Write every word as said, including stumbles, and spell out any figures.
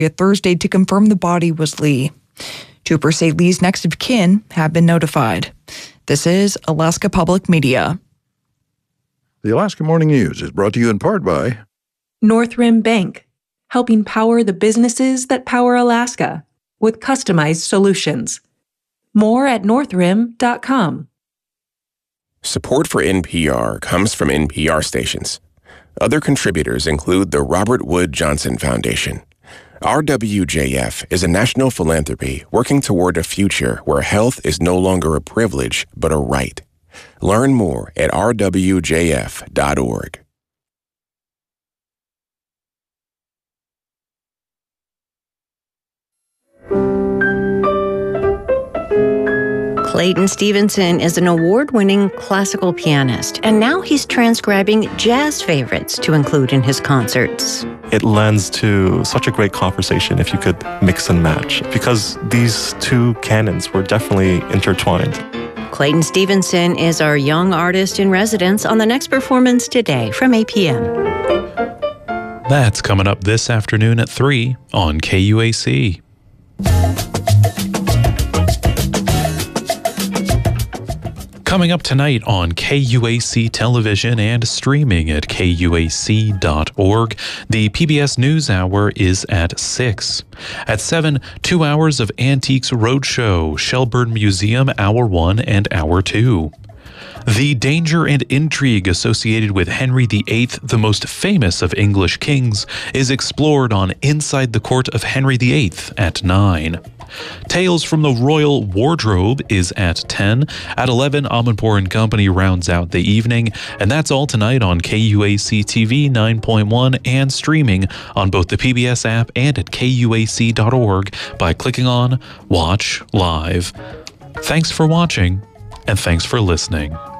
Thursday to confirm the body was Lee. Troopers say Lee's next of kin have been notified. This is Alaska Public Media. The Alaska Morning News is brought to you in part by Northrim Bank, helping power the businesses that power Alaska with customized solutions. More at northrim dot com. Support for N P R comes from N P R stations. Other contributors include the Robert Wood Johnson Foundation. R W J F is a national philanthropy working toward a future where health is no longer a privilege, but a right. Learn more at r w j f dot org. Clayton Stevenson is an award-winning classical pianist, and now he's transcribing jazz favorites to include in his concerts. It lends to such a great conversation if you could mix and match, because these two canons were definitely intertwined. Clayton Stevenson is our young artist in residence on the next performance today from eight p.m. That's coming up this afternoon at three on K U A C. Coming up tonight on K U A C Television and streaming at K U A C dot org, the P B S NewsHour is at six. At seven, two hours of Antiques Roadshow, Shelburne Museum, Hour one and Hour two. The danger and intrigue associated with Henry the Eighth, the most famous of English kings, is explored on Inside the Court of Henry the Eighth at nine. Tales from the Royal Wardrobe is at ten. At eleven, Amanpour and Company rounds out the evening. And that's all tonight on K U A C T V nine point one and streaming on both the P B S app and at K U A C dot org by clicking on Watch Live. Thanks for watching, and thanks for listening.